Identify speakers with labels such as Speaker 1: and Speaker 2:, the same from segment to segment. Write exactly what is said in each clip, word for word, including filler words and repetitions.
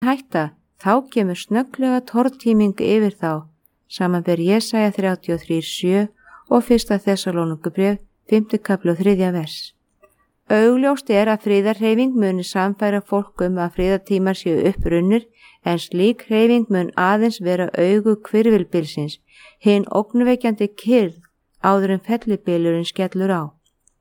Speaker 1: hætta, þá kemur snögglega tortíming yfir þá, samanber Jesaja þrjátíu og þrjú sjö og fyrsta Þessalóníkubréf, fimmti kafli og þriðja vers. Augljóst er að friðarhreyfing muni samfæra fólk um að friðartímar séu upprunnir, en slík hreyfing mun aðeins vera augu hvirfilbylsins, hinn ógnvekjandi kyrrð áður en fellibylurinn skellur á.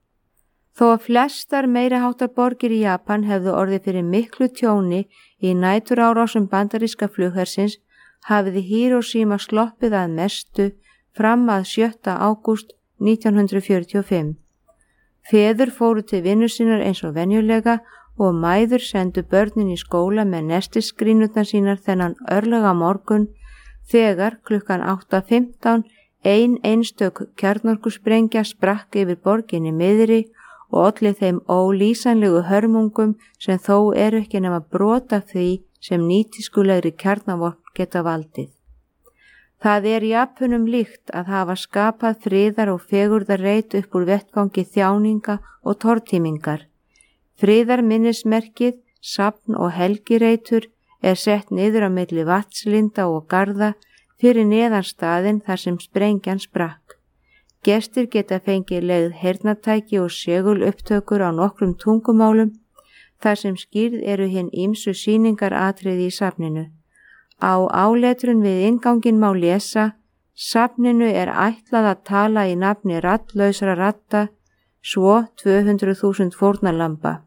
Speaker 1: Þó að flestar meiriháttar borgir í Japan hefðu orðið fyrir miklu tjóni í næturárásum bandaríska flughersins, hafiði Hiroshima sloppið að mestu fram að sjötta ágúst nítján hundrað fjörutíu og fimm. Feður fóru til vinnu sínar eins og venjulega og mæður sendu börnin í skóla með nestisgrínutnar sínar þennan örlega morgun þegar klukkan átta fimmtán ein einstök kjarnorkusprengja sprakk yfir borginni miðri og olli þeim ólýsanlegu hörmungum sem þó eru ekki nema brot af því sem nýtískulegri kjarnavopn geta valdið. Það er Japunum líkt að hafa skapað friðar og fegurðarreit upp úr vettvangi þjáninga og tortímingar. Friðarminnismerkið, safn og helgireitur er sett niður á milli vatnslinda og garða fyrir neðan staðinn þar sem sprengjan sprakk. Gestir geta fengið leigð heyrnartæki og segul upptökur á nokkrum tungumálum þar sem skýrð eru hinn ýmsu sýningaratriði í safninu. Á áletrun við inngangin má lesa: safninu er ætlað að tala í nafni raddlausra radda, svo tvö hundruð þúsund fórnarlamba.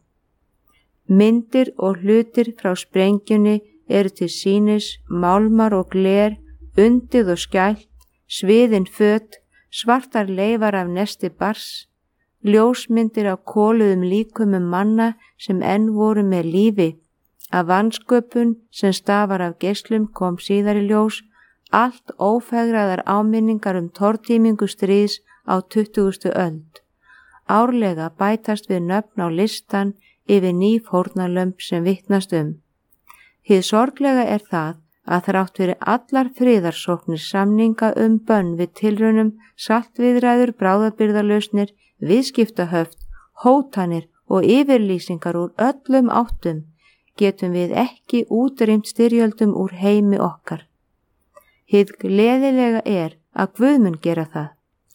Speaker 1: Myndir og hlutir frá sprengjunni eru til sýnis, málmar og gler, undið og skælt, sviðin föt, svartar leifar af nesti bars, ljósmyndir af koluðum líkumum manna sem enn voru með lífi. Af vansköpun sem stafar af geislum kom síðar í ljós, allt ófegraðar áminningar um tortímingu stríðs á tuttugustu öld. Árlega bætast við nöfn á listan yfir ný fórnarlömb sem vitnast um. Hið sorglega er það að þrátt fyrir allar friðarsóknir samninga um bönn við tilraunum, saltviðræður, bráðabirgðalausnir, viðskiptahöft, hótanir og yfirlýsingar úr öllum áttum, getum við ekki útrýmt styrjöldum úr heimi okkar. Hið gleðilega er að Guð mun gera það.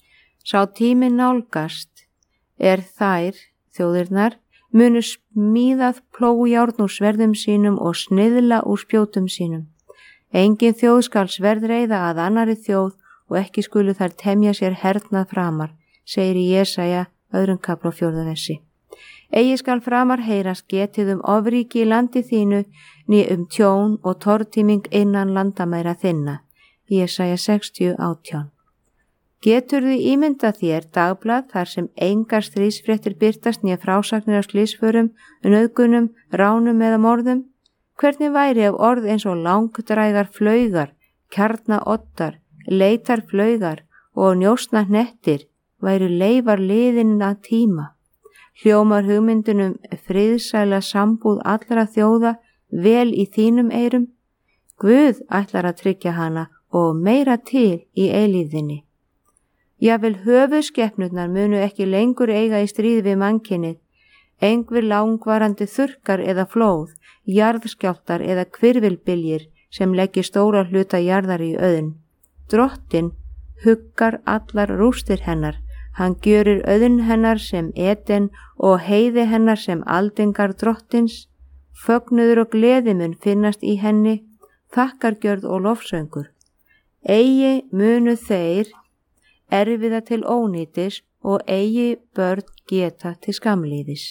Speaker 1: Sá tími nálgast er þær, þjóðirnar, munu smíðað plógjárn úr sverðum sínum og sniðla úr spjótum sínum. Engin þjóð skal sverðreiða að annarri þjóð og ekki skulu þær temja sér hernað framar, segir í Jesaja öðrum kafla og fjórða versi. Eigi skal framar heyrast getið um ofríki í landi þínu, né um tjón og tortíming innan landamæra þinna. Jesaja sextíu átján. Geturðu ímyndað þér dagblað þar sem engar stríðsfréttir birtast né frásagnir af slysförum, nauðgunum, ránum eða morðum? Hvernig væri ef orð eins og langdrægar flaugar, kjarnaoddar, leitar flaugar og njósna hnettir væru leifar liðinna tíma? Hljómar hugmyndunum friðsæla sambúð allra þjóða vel í þínum eyrum? Guð ætlar að tryggja hana og meira til í eilífðinni. Jafnvel höfuðskepnurnar munu ekki lengur eiga í stríð við mannkynið. Engir langvarandi þurrkar eða flóð, jarðskjálftar eða hvirfilbyljir sem leggja stóra hluta jarðar í auðn. Drottinn huggar allar rústir hennar. Hann gjörir auðn hennar sem Eden og heiði hennar sem aldingar drottins. Fögnuður og gleði mun finnast í henni, þakkargjörð og lofsöngur. Eigi munu þeir erfiða til ónýtis og eigi börn geta til skamlíðis.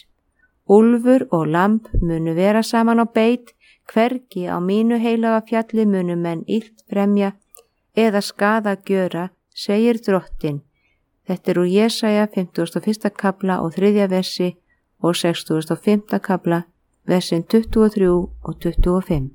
Speaker 1: Úlfur og lamb munu vera saman á beit, hvergi á mínu heilaga fjalli munu menn illt fremja eða skaða gjöra, segir drottinn. Þetta er úr Jesaja fimmtugasta og fyrsta kafla og þriðja versi og sextugasta og fimmta kafla, versin tuttugu og þrjú og tuttugu og fimm.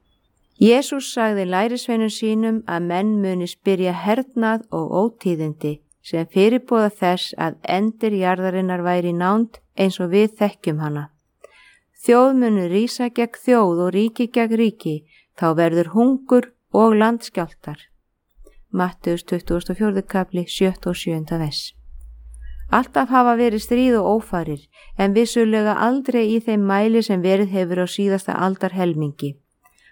Speaker 1: Jesús sagði lærisveinum sínum að menn muni spyrja hernað og ótíðindi sem fyrirboða þess að endir jarðarinnar væri nánd eins og við þekkjum hana. Þjóð munu rísa gegn þjóð og ríki gegn ríki, þá verður hungur og landskjálftar. Matteus tuttugasta og fjórði kafli, sjötta og sjöunda vers. Alltaf hafa verið stríð og ófarir, en vissulega aldrei í þeim mæli sem verið hefur á síðasta aldar helmingi.